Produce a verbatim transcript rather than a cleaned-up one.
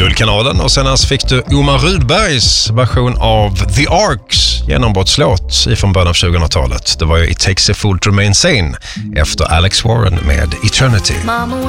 Guldkanalen. Och sen fick du Omar Rudbergs version av The Arcs genombrottslåt ifrån början av tjugohundratalet. Det var ju It Takes a Fool to Remain Sane efter Alex Warren med Eternity.